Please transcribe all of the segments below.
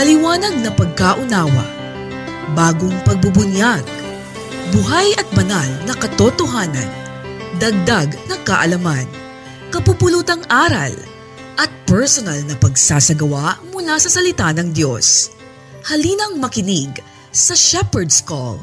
maliwanag na pagkaunawa, bagong pagbubunyag, buhay at banal na katotohanan, dagdag na kaalaman, kapupulutang aral, at personal na pagsasagawa mula sa salita ng Diyos. Halinang makinig sa Shepherd's Call.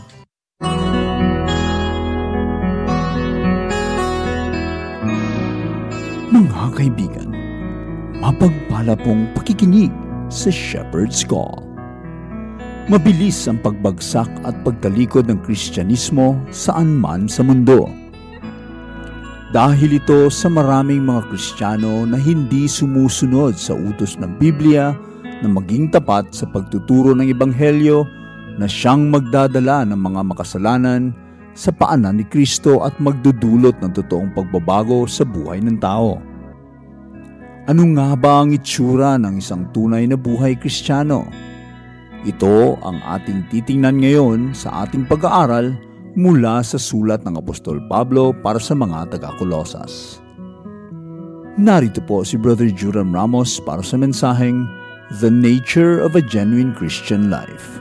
Mga kaibigan, mapagpala pong pakikinig sa Shepherd's Call. Mabilis ang pagbagsak at pagtalikod ng Kristyanismo saan man sa mundo. Dahil ito sa maraming mga Kristiyano na hindi sumusunod sa utos ng Biblia na maging tapat sa pagtuturo ng Ebanghelyo na siyang magdadala ng mga makasalanan sa paanan ni Kristo at magdudulot ng totoong pagbabago sa buhay ng tao. Ano nga ba ang itsura ng isang tunay na buhay Kristiyano? Ito ang ating titingnan ngayon sa ating pag-aaral mula sa sulat ng Apostol Pablo para sa mga taga-Colosas. Narito po si Brother Joram Ramos para sa mensaheng The Nature of a Genuine Christian Life.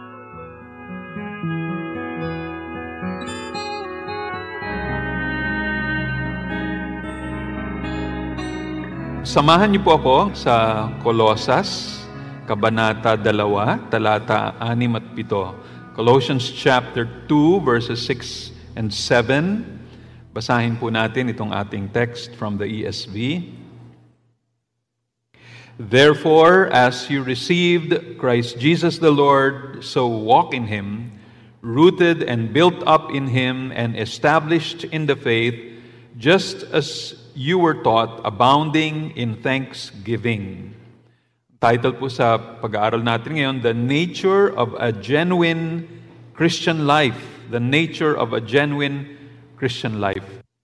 Samahan niyo po ako sa Colosas, Kabanata 2, talata 6 at 7. Colossians chapter 2, verses 6 and 7. Basahin po natin itong ating text from the ESV. Therefore, as you received Christ Jesus the Lord, so walk in Him, rooted and built up in Him and established in the faith, just as you were taught, abounding in thanksgiving. Title po sa pag-aaral natin ngayon, The Nature of a Genuine Christian Life. The Nature of a Genuine Christian Life.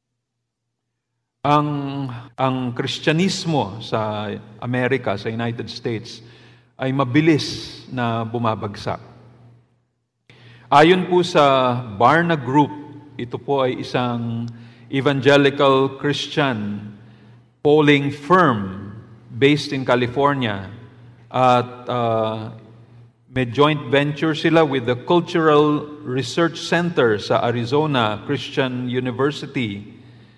Ang Kristyanismo sa Amerika, sa United States, ay mabilis na bumabagsak. Ayon po sa Barna Group, ito po ay isang evangelical Christian polling firm based in California at may joint venture sila with the Cultural Research Center sa Arizona Christian University.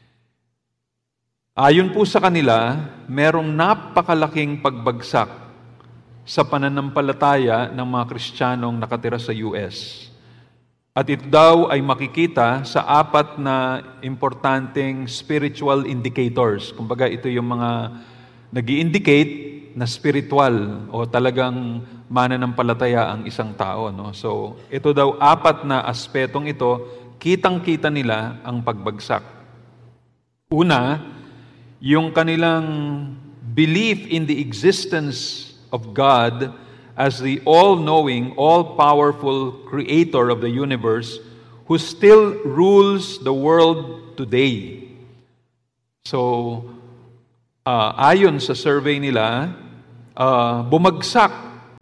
Ayon po sa kanila, merong napakalaking pagbagsak sa pananampalataya ng mga Kristiyanong nakatira sa US. At ito daw ay makikita sa 4 na importanteng spiritual indicators. Kumbaga ito yung mga nag-i-indicate na spiritual o talagang mananampalataya ang isang tao. No? So ito daw 4 na aspetong ito, kitang-kita nila ang pagbagsak. Una, yung kanilang belief in the existence of God as the all-knowing, all-powerful creator of the universe who still rules the world today. So, ayon sa survey nila, bumagsak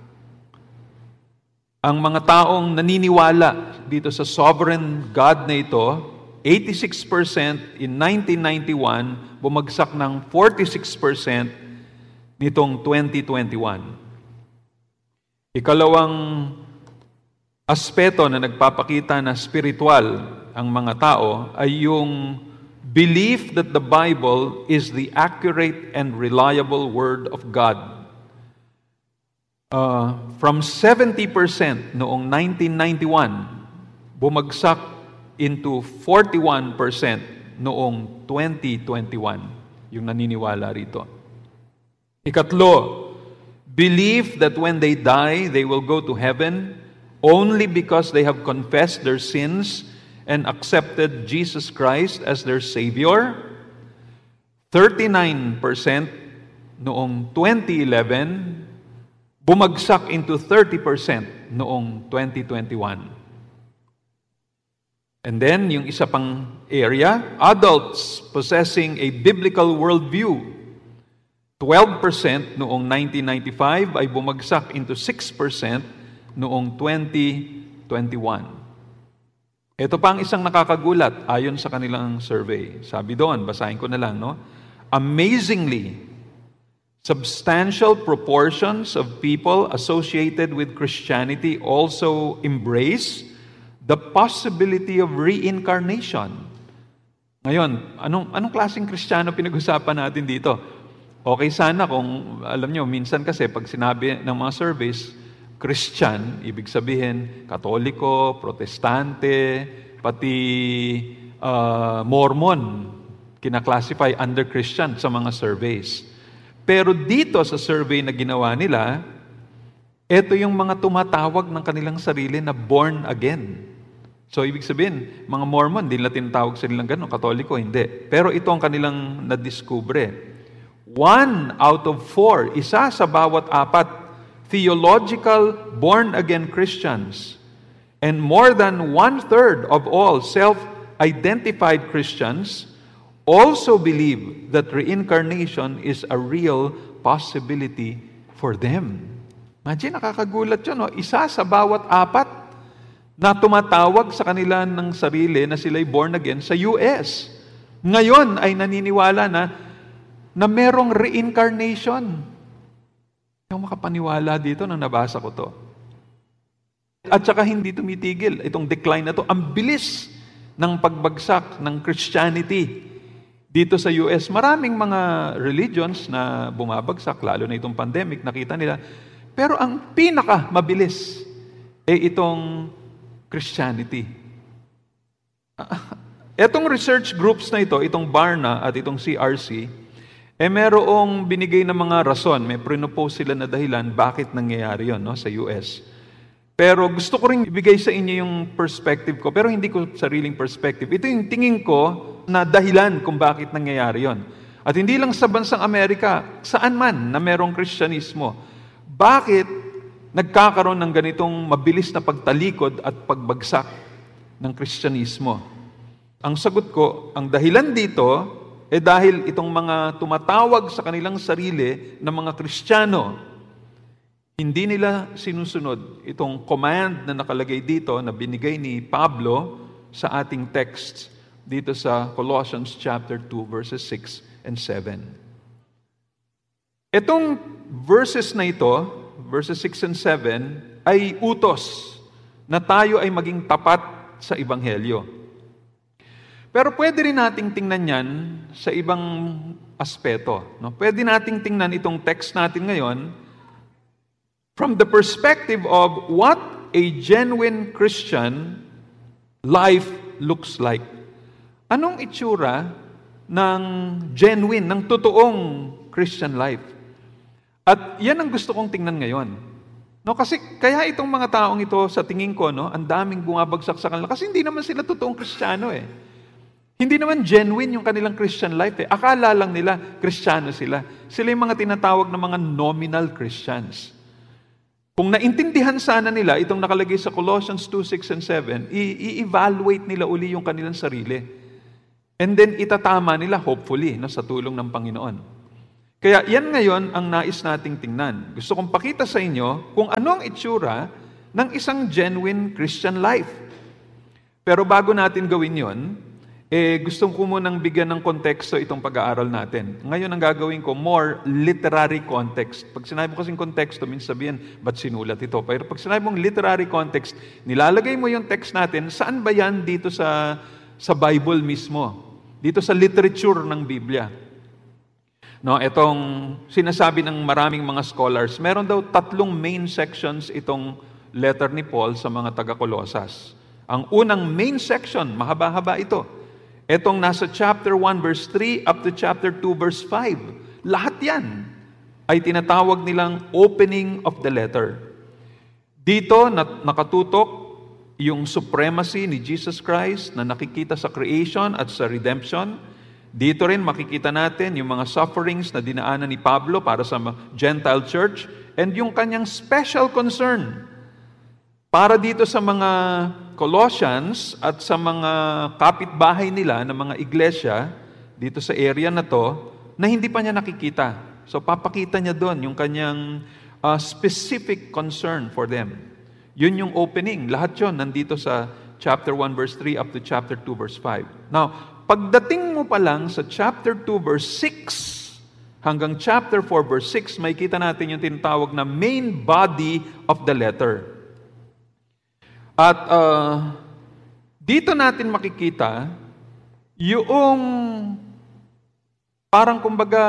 ang mga taong naniniwala dito sa sovereign God na ito. 86% in 1991, bumagsak ng 46% nitong 2021. Ikalawang aspeto na nagpapakita na spiritual ang mga tao ay yung belief that the Bible is the accurate and reliable Word of God. From 70% noong 1991, bumagsak into 41% noong 2021, yung naniniwala rito. Ikatlo, believe that when they die, they will go to heaven only because they have confessed their sins and accepted Jesus Christ as their Savior. 39% noong 2011, bumagsak into 30% noong 2021. And then, yung isa pang area, adults possessing a biblical worldview. 12% noong 1995 ay bumagsak into 6% noong 2021. Ito pa ang isang nakakagulat ayon sa kanilang survey. Sabi doon, basahin ko na lang, no? Amazingly, Substantial proportions of people associated with Christianity also embrace the possibility of reincarnation. Ngayon, anong klaseng Kristiyano pinag-usapan natin dito? Okay sana kung, alam nyo, minsan kasi pag sinabi ng mga surveys, Christian, ibig sabihin, Katoliko, Protestante, pati Mormon, kinaklasify under Christian sa mga surveys. Pero dito sa survey na ginawa nila, ito yung mga tumatawag ng kanilang sarili na born again. So, ibig sabihin, mga Mormon, hindi nila tinatawag sila gano'n, Katoliko, hindi. Pero ito ang kanilang nadiskubre. 1 out of 4, isa sa bawat 4, theological born-again Christians. And more than 1/3 of all self-identified Christians also believe that reincarnation is a real possibility for them. Imagine, nakakagulat yun. No? Isa sa bawat 4 na tumatawag sa kanila ng sarili na sila'y born again sa US. Ngayon ay naniniwala na merong reincarnation. Yung makapaniwala dito nang nabasa ko to. At saka hindi tumitigil itong decline na to. Ang bilis ng pagbagsak ng Christianity dito sa US. Maraming mga religions na bumabagsak, lalo na itong pandemic, nakita nila. Pero ang pinaka mabilis itong Christianity. Etong research groups na ito, itong Barna at itong CRC, merong binigay na mga rason, may pre-propose sila na dahilan bakit nangyayari yon, no, sa US. Pero gusto ko rin ibigay sa inyo yung perspective ko, pero hindi ko sariling perspective. Ito yung tingin ko na dahilan kung bakit nangyayari yon. At hindi lang sa bansang Amerika, saan man na merong Kristyanismo, bakit nagkakaroon ng ganitong mabilis na pagtalikod at pagbagsak ng Kristyanismo? Ang sagot ko, ang dahilan dito, dahil itong mga tumatawag sa kanilang sarili na mga Kristiyano, hindi nila sinusunod itong command na nakalagay dito na binigay ni Pablo sa ating text dito sa Colossians chapter 2 verses 6 and 7. Itong verses na ito, verses 6 and 7, ay utos na tayo ay maging tapat sa Ebanghelyo. Pero pwede rin nating tingnan yan sa ibang aspeto. No? Pwede nating tingnan itong text natin ngayon from the perspective of what a genuine Christian life looks like. Anong itsura ng genuine, ng totoong Christian life? At yan ang gusto kong tingnan ngayon. No, kasi kaya itong mga taong ito, sa tingin ko, no, ang daming bumabagsak sa kanila. Kasi hindi naman sila totoong Kristiyano eh. Hindi naman genuine yung kanilang Christian life eh. Akala lang nila, Kristiyano sila. Sila yung mga tinatawag na mga nominal Christians. Kung naintindihan sana nila itong nakalagay sa Colossians 2, 6, and 7, i-evaluate nila uli yung kanilang sarili. And then itatama nila, hopefully, no, sa tulong ng Panginoon. Kaya yan ngayon ang nais nating tingnan. Gusto kong pakita sa inyo kung ano ang itsura ng isang genuine Christian life. Pero bago natin gawin yon, gusto ko munang bigyan ng konteksto itong pag-aaral natin. Ngayon ang gagawin ko, more literary context. Pag sinabi mo kasing konteksto, minsan sabihin, ba't sinulat ito? Pero pag sinabi mong literary context, nilalagay mo yung text natin, saan ba yan dito sa Bible mismo? Dito sa literature ng Biblia. No, itong sinasabi ng maraming mga scholars, meron daw 3 main sections itong letter ni Paul sa mga taga-Colosas. Ang unang main section, mahaba-haba ito. Itong nasa chapter 1 verse 3 up to chapter 2 verse 5. Lahat yan ay tinatawag nilang opening of the letter. Dito nakatutok yung supremacy ni Jesus Christ na nakikita sa creation at sa redemption. Dito rin makikita natin yung mga sufferings na dinaanan ni Pablo para sa Gentile church and yung kanyang special concern para dito sa mga Colossians at sa mga kapitbahay nila ng mga iglesia dito sa area na to na hindi pa niya nakikita. So papakita niya doon yung kanyang specific concern for them. Yun yung opening. Lahat yun nandito sa chapter 1 verse 3 up to chapter 2 verse 5. Now, pagdating mo pa lang sa chapter 2 verse 6, hanggang chapter 4 verse 6, may kita natin yung tinatawag na main body of the letter. At dito natin makikita yung parang kumbaga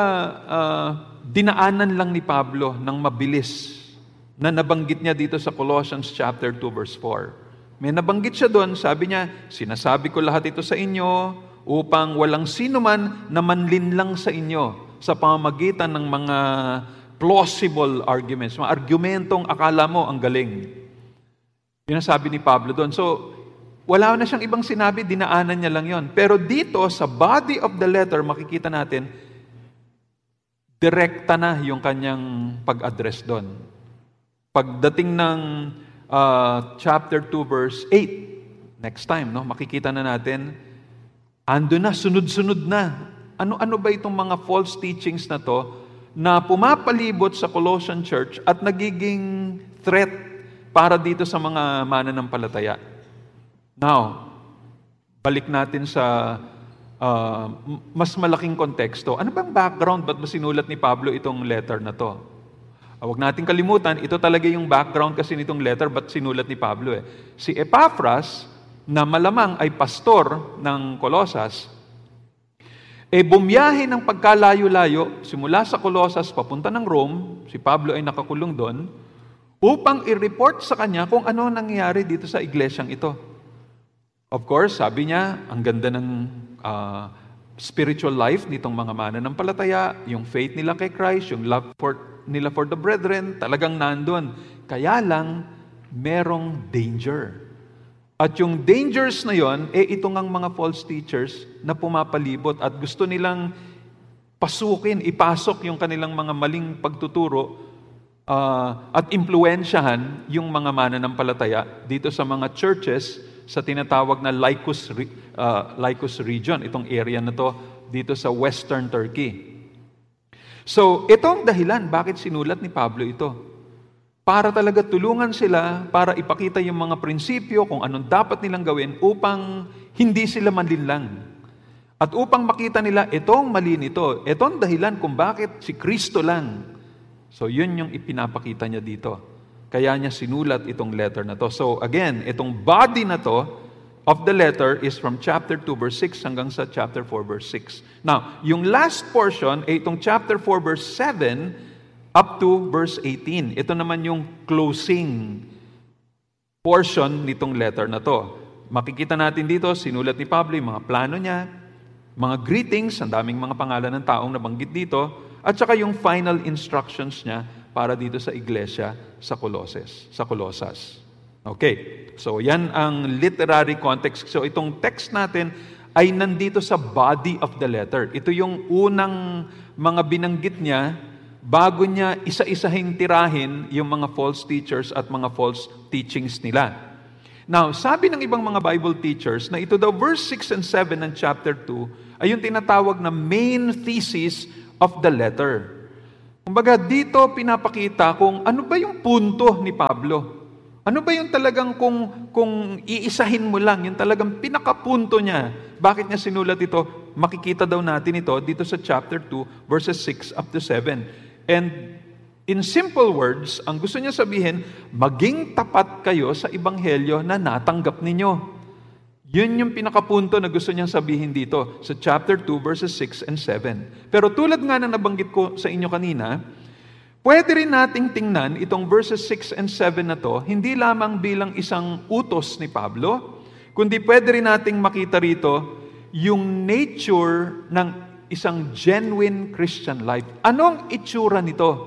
dinaanan lang ni Pablo ng mabilis na nabanggit niya dito sa Colossians chapter 2 verse 4. May nabanggit siya doon, sabi niya, sinasabi ko lahat ito sa inyo upang walang sino man na manlinlang sa inyo sa pamamagitan ng mga plausible arguments, mga argumentong akala mo ang galing. Yun ang sabi ni Pablo doon. So, wala na siyang ibang sinabi, dinaanan niya lang yon. Pero dito, sa body of the letter, makikita natin, direkta na yung kanyang pag-address doon. Pagdating ng chapter 2, verse 8, next time, no, makikita na natin, ando na, sunod-sunod na. Ano ba itong mga false teachings na to na pumapalibot sa Colossian Church at nagiging threat para dito sa mga mananampalataya? Now, balik natin sa mas malaking konteksto. Ano bang background? Ba't ba sinulat ni Pablo itong letter na to? Huwag natin kalimutan, ito talaga yung background kasi nitong letter, ba't sinulat ni Pablo eh. Si Epaphras, na malamang ay pastor ng Colosas, bumiyahe ng pagkalayo-layo, simula sa Colosas papunta ng Rome, si Pablo ay nakakulong doon, upang i-report sa kanya kung ano nangyayari dito sa iglesyang ito. Of course, sabi niya, ang ganda ng spiritual life nitong mga mananampalataya, yung faith nila kay Christ, yung love nila for the brethren, talagang nandun. Kaya lang, merong danger. At yung dangers na yon, ito ngang mga false teachers na pumapalibot at gusto nilang pasukin, ipasok yung kanilang mga maling pagtuturo at impluensyahan yung mga mananampalataya dito sa mga churches sa tinatawag na Lycus region, itong area na to dito sa western Turkey. So, ito ang dahilan bakit sinulat ni Pablo ito. Para talaga tulungan sila, para ipakita yung mga prinsipyo kung anong dapat nilang gawin upang hindi sila manlinlang. At upang makita nila, itong mali nito, itong dahilan kung bakit si Kristo lang. So, yun yung ipinapakita niya dito. Kaya niya sinulat itong letter na to. So, again, itong body na to of the letter is from chapter 2 verse 6 hanggang sa chapter 4 verse 6. Now, yung last portion ay itong chapter 4 verse 7 up to verse 18. Ito naman yung closing portion nitong letter na to. Makikita natin dito, sinulat ni Pablo yung mga plano niya, mga greetings, ang daming mga pangalan ng taong nabanggit dito, at saka yung final instructions niya para dito sa iglesia sa Colosas. Okay, so yan ang literary context. So itong text natin ay nandito sa body of the letter. Ito yung unang mga binanggit niya bago niya isa-isahin tirahin yung mga false teachers at mga false teachings nila. Now, sabi ng ibang mga Bible teachers na ito daw verse 6 and 7 ng chapter 2 ay yung tinatawag na main thesis of the letter. Kumbaga dito pinapakita kung ano ba yung punto ni Pablo. Ano ba yung talagang kung iisahin mo lang, yung talagang pinakapunto niya, bakit niya sinulat ito? Makikita daw natin ito dito sa chapter 2, verses 6 up to 7. And in simple words, ang gusto niya sabihin, maging tapat kayo sa ebanghelyo na natanggap ninyo. Yun yung pinakapunto na gusto niyang sabihin dito sa chapter 2, verses 6 and 7. Pero tulad nga na nabanggit ko sa inyo kanina, pwede rin nating tingnan itong verses 6 and 7 na to, hindi lamang bilang isang utos ni Pablo, kundi pwede rin nating makita rito yung nature ng isang genuine Christian life. Anong itsura nito?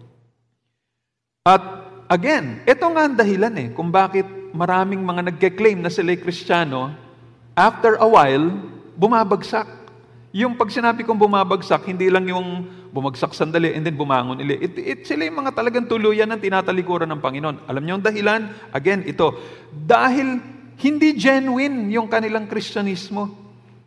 At again, ito nga ang dahilan kung bakit maraming mga nagke-claim na sila'y Kristiyano, after a while, bumabagsak. Yung pag sinabi kong bumabagsak, hindi lang yung bumagsak sandali and then bumangon ulit. Sila yung mga talagang tuluyan ng tinatalikuran ng Panginoon. Alam niyo ang dahilan? Again, ito. Dahil hindi genuine yung kanilang Kristyanismo.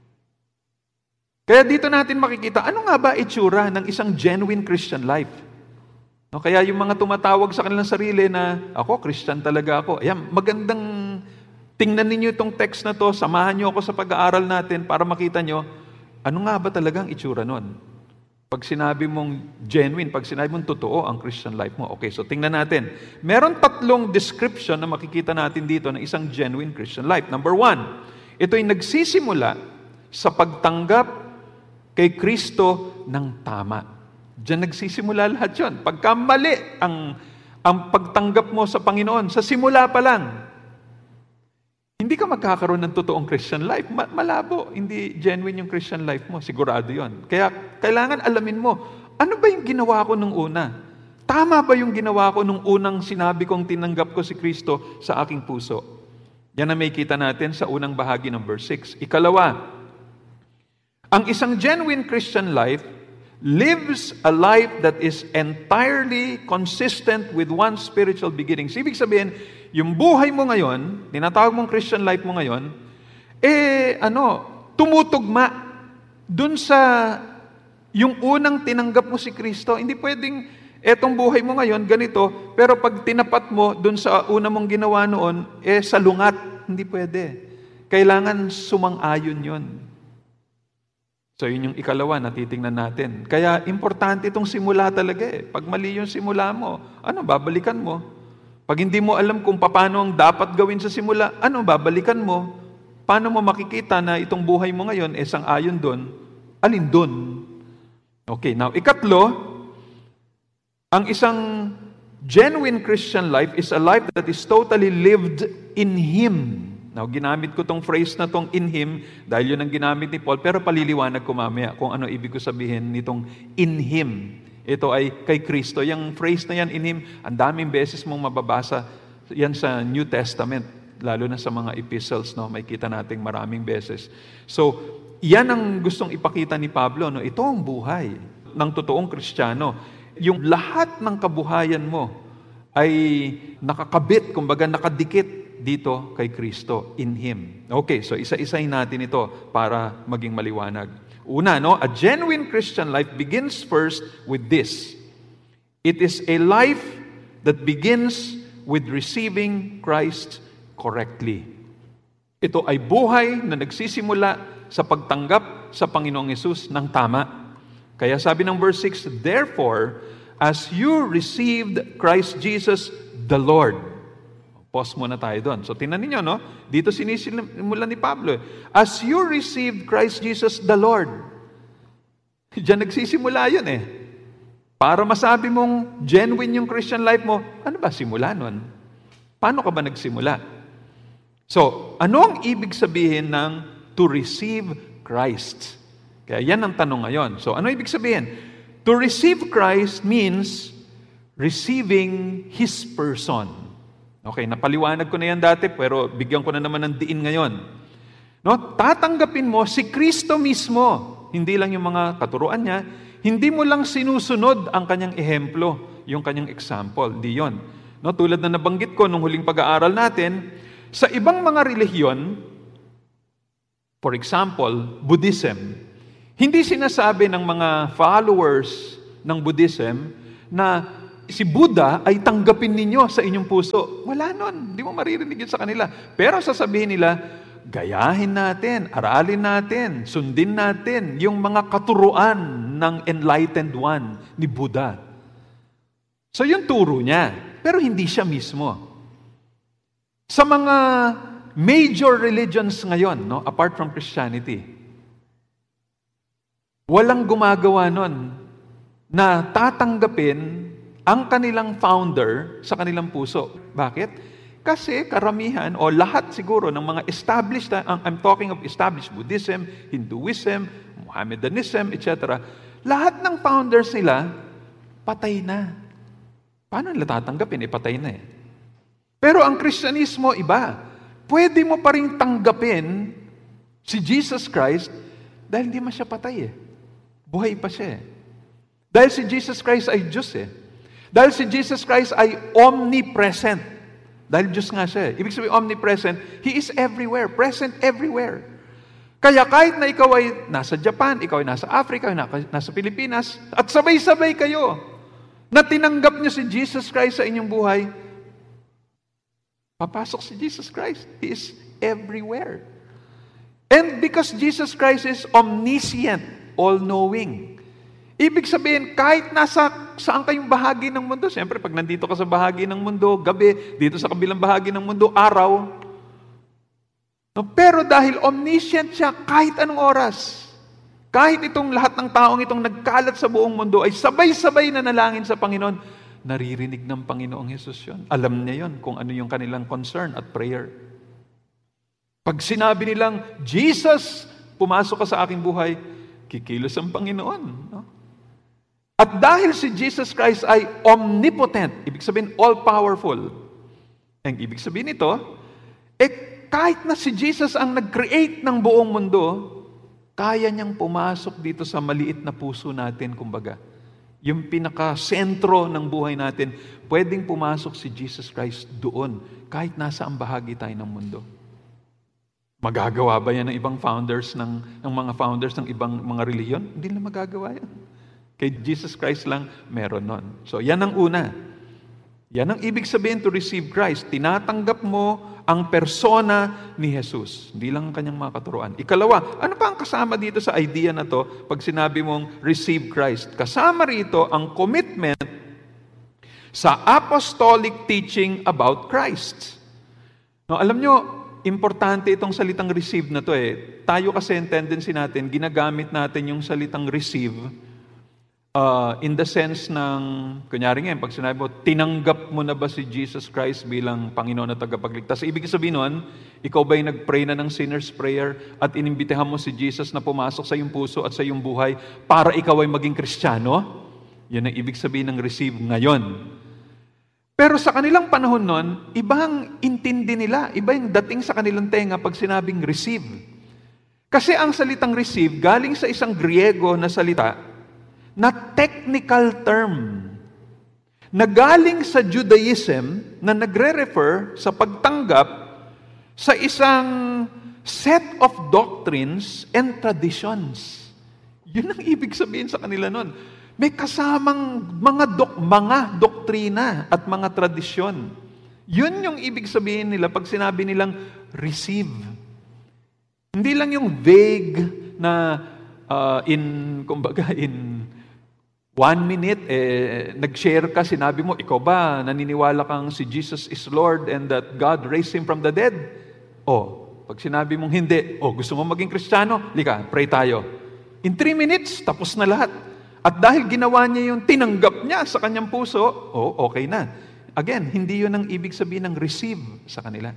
Kaya dito natin makikita, ano nga ba itsura ng isang genuine Christian life? No, kaya yung mga tumatawag sa kanilang sarili na, ako, Christian talaga ako. Ayan, magandang tingnan ninyo itong text na to, samahan niyo ako sa pag-aaral natin para makita niyo, ano nga ba talagang itsura nun? Pag sinabi mong genuine, pag sinabi mong totoo ang Christian life mo. Okay, so tingnan natin. Meron 3 description na makikita natin dito ng isang genuine Christian life. Number 1, ito'y nagsisimula sa pagtanggap kay Kristo ng tama. Diyan nagsisimula lahat yun. Pagka mali ang pagtanggap mo sa Panginoon, sa simula pa lang, hindi ka magkakaroon ng totoong Christian life. Malabo. Hindi genuine yung Christian life mo. Sigurado yon. Kaya kailangan alamin mo, ano ba yung ginawa ko nung una? Tama ba yung ginawa ko nung unang sinabi kong tinanggap ko si Kristo sa aking puso? Yan ang may kita natin sa unang bahagi ng verse 6. Ikalawa, ang isang genuine Christian life lives a life that is entirely consistent with one's spiritual beginnings. Ibig sabihin, yung buhay mo ngayon, tinatawag mong Christian life mo ngayon, tumutugma dun sa yung unang tinanggap mo si Kristo. Hindi pwedeng etong buhay mo ngayon, ganito, pero pag tinapat mo dun sa una mong ginawa noon, salungat. Hindi pwede. Kailangan sumang-ayon yun. So yun yung ikalawa na titingnan natin. Kaya importante itong simula talaga eh. Pag mali yung simula mo, babalikan mo. Pag hindi mo alam kung paano ang dapat gawin sa simula, babalikan mo? Paano mo makikita na itong buhay mo ngayon sang-ayon doon? Alin doon? Okay, now ikatlo, ang isang genuine Christian life is a life that is totally lived in Him. Now, ginamit ko tong phrase na tong in Him dahil yun ang ginamit ni Paul, pero paliliwanag ko mamaya kung ano ibig ko sabihin nitong in Him. Ito ay kay Kristo. Yung phrase na yan, in Him, ang daming beses mong mababasa yan sa New Testament, lalo na sa mga epistles, no? May kita nating maraming beses. So, yan ang gustong ipakita ni Pablo, no? Ito ang buhay ng totoong Kristiyano. Yung lahat ng kabuhayan mo ay nakakabit, kumbaga nakadikit dito kay Kristo, in Him. Okay, so isa-isahin natin ito para maging maliwanag. Una, a genuine Christian life begins first with this. It is a life that begins with receiving Christ correctly. Ito ay buhay na nagsisimula sa pagtanggap sa Panginoong Hesus ng tama. Kaya sabi ng verse 6, therefore, as you received Christ Jesus the Lord. Pause muna tayo doon. So tingnan niyo, dito sinisimulan ni Pablo. As you received Christ Jesus the Lord. Diyan nagsisimula yun eh. Para masabi mong genuine yung Christian life mo, ano ba simula nun? Paano ka ba nagsimula? So, ano ang ibig sabihin ng to receive Christ? Kaya yan ang tanong ngayon. So, ano ibig sabihin? To receive Christ means receiving His person. Okay, napaliwanag ko na yan dati, pero bigyan ko na naman ng diin ngayon. Tatanggapin mo si Kristo mismo. Hindi lang yung mga katuruan niya. Hindi mo lang sinusunod ang kanyang ehemplo, yung kanyang example. Di yun. Tulad na nabanggit ko nung huling pag-aaral natin, sa ibang mga relihiyon, for example, Buddhism, hindi sinasabi ng mga followers ng Buddhism na si Buddha ay tanggapin ninyo sa inyong puso. Wala nun. Hindi mo maririnig yun sa kanila. Pero sasabihin nila, gayahin natin, aralin natin, sundin natin yung mga katuruan ng enlightened one ni Buddha. So yung turo niya, pero hindi siya mismo. Sa mga major religions ngayon, apart from Christianity, walang gumagawa nun na tatanggapin ang kanilang founder sa kanilang puso. Bakit? Kasi karamihan o lahat siguro ng mga established, I'm talking of established Buddhism, Hinduism, Mohammedanism, etc. Lahat ng founders nila, patay na. Paano nila tatanggapin? Patay na eh. Pero ang Kristyanismo, iba. Pwede mo pa rin tanggapin si Jesus Christ dahil hindi man siya patay eh. Buhay pa siya eh. Dahil si Jesus Christ ay Diyos eh. Dahil si Jesus Christ ay omnipresent. Dahil Diyos nga siya. Ibig sabihin omnipresent, He is everywhere, present everywhere. Kaya kahit na ikaw ay nasa Japan, ikaw ay nasa Africa, nasa Pilipinas, at sabay-sabay kayo na tinanggap niyo si Jesus Christ sa inyong buhay, papasok si Jesus Christ. He is everywhere. And because Jesus Christ is omniscient, all-knowing, Ibig sabihin, kahit saan kayong bahagi ng mundo, siyempre pag nandito ka sa bahagi ng mundo, gabi, dito sa kabilang bahagi ng mundo, araw. No, pero dahil omniscient siya, kahit anong oras, kahit itong lahat ng taong itong nagkalat sa buong mundo ay sabay-sabay na nalangin sa Panginoon, naririnig ng Panginoong Hesus yun. Alam niya yun kung ano yung kanilang concern at prayer. Pag sinabi nilang, Jesus, pumasok ka sa aking buhay, kikilos ang Panginoon. No? At dahil si Jesus Christ ay omnipotent, ibig sabihin all-powerful. Ang ibig sabihin nito, kahit na si Jesus ang nag-create ng buong mundo, kaya niyang pumasok dito sa maliit na puso natin, kumbaga. Yung pinaka-sentro ng buhay natin, pwedeng pumasok si Jesus Christ doon, kahit nasa ang bahagi tayo ng mundo. Magagawa ba yan ng ibang founders, ng mga founders ng ibang mga reliyon? Hindi na magagawa yan. Kay Jesus Christ lang, meron nun. So, yan ang una. Yan ang ibig sabihin to receive Christ. Tinatanggap mo ang persona ni Jesus. Hindi lang ang kanyang mga katuruan. Ikalawa, ano pa ang kasama dito sa idea na to pag sinabi mong receive Christ? Kasama rito ang commitment sa apostolic teaching about Christ. No, alam nyo, importante itong salitang receive na to eh. Tayo kasi ang tendency natin, ginagamit natin yung salitang receive in the sense ng, kunyari ngayon, pag sinabi mo, tinanggap mo na ba si Jesus Christ bilang Panginoon at tagapagligtas? Ibig sabihin nun, ikaw ba'y nag-pray na ng sinner's prayer at inimbitahan mo si Jesus na pumasok sa iyong puso at sa iyong buhay para ikaw ay maging Kristiyano? Yan ang ibig sabihin ng receive ngayon. Pero sa kanilang panahon nun, ibang intindi nila, iba yung dating sa kanilang tenga pag sinabing receive. Kasi ang salitang receive, galing sa isang Griego na salita, na technical term, na galing sa Judaism, na nagre-refer sa pagtanggap sa isang set of doctrines and traditions. Yun ang ibig sabihin sa kanila nun. May kasamang mga doktrina at mga tradisyon. Yun yung ibig sabihin nila pag sinabi nilang receive. Hindi lang yung vague na in 1 minute, nag-share ka, sinabi mo, ikaw ba, naniniwala kang si Jesus is Lord and that God raised Him from the dead? Pag sinabi mong hindi, gusto mo maging Kristiyano? Lika, pray tayo. In 3 minutes, tapos na lahat. At dahil ginawa niya yung tinanggap niya sa kanyang puso, okay na. Again, hindi yun ang ibig sabihin ng receive sa kanila.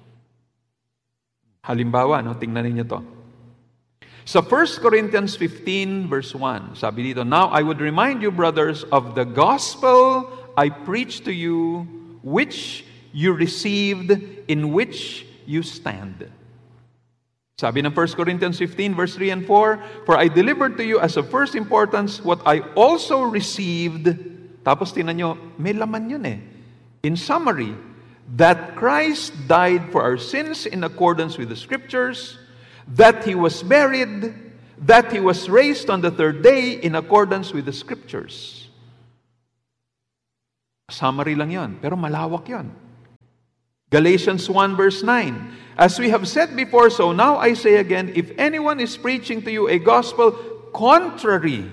Halimbawa, tingnan ninyo to. Sa 1 Corinthians 15 verse 1, sabi dito, "Now I would remind you, brothers, of the gospel I preached to you, which you received, in which you stand." Sabi ng 1 Corinthians 15 verse 3 and 4, "For I delivered to you as of first importance what I also received." Tapos tingnan nyo, may laman yun eh. In summary, that Christ died for our sins in accordance with the Scriptures, that He was buried, that He was raised on the third day in accordance with the Scriptures. Summary lang yon, pero malawak yon. Galatians 1 verse 9, "As we have said before, so now I say again, if anyone is preaching to you a gospel contrary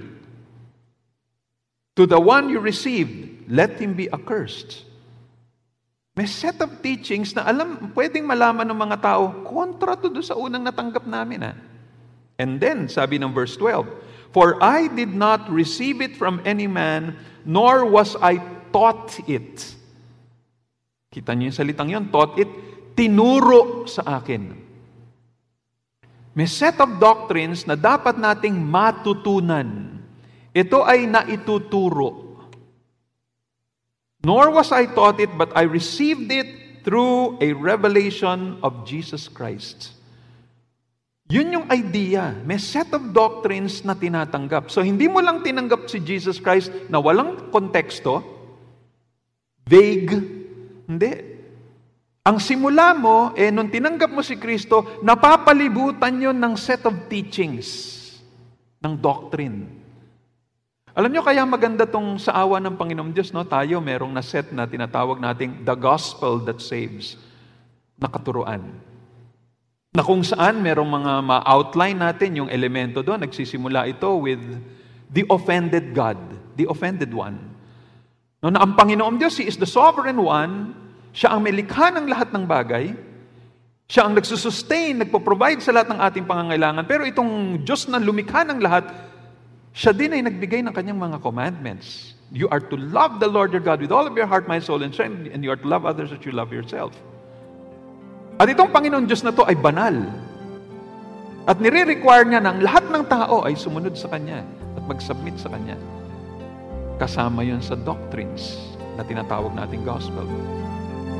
to the one you received, let him be accursed." May set of teachings na pwedeng malaman ng mga tao, kontra to doon sa unang natanggap namin. And then, sabi ng verse 12, "For I did not receive it from any man, nor was I taught it." Kita niyo yung salitang yun, taught it, tinuro sa akin. May set of doctrines na dapat nating matutunan. Ito ay naituturo. "Nor was I taught it, but I received it through a revelation of Jesus Christ." Yun yung idea. May set of doctrines na tinatanggap. So, hindi mo lang tinanggap si Jesus Christ na walang konteksto, vague, hindi. Ang simula mo, nung tinanggap mo si Kristo, napapalibutan yun ng set of teachings, ng doctrine. Alam nyo, kaya maganda tong sa awa ng Panginoong Diyos, tayo merong na-set na tinatawag nating the gospel that saves, na katuruan. Na kung saan merong mga ma-outline natin yung elemento doon. Nagsisimula ito with the offended God, the offended one. No, na ang Panginoong Diyos, He is the sovereign one, siya ang may likha ng lahat ng bagay, siya ang nagsusustain, nagpo-provide sa lahat ng ating pangangailangan. Pero itong Diyos na lumikha ng lahat, siya din ay nagbigay ng kanyang mga commandments. You are to love the Lord your God with all of your heart, mind, soul, and strength, and you are to love others as you love yourself. At itong Panginoon Diyos na to ay banal. At nire-require niya na ang lahat ng tao ay sumunod sa Kanya at mag-submit sa Kanya. Kasama yon sa doctrines na tinatawag nating gospel.